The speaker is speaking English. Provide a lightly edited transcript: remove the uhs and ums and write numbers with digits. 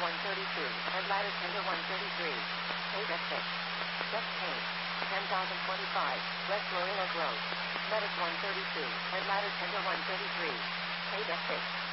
132. Head ladder tender 133. 8 F6. Just paint. 10,025. West Lorilla Grove. Medic 132. Head ladder tender 133. 8 F6.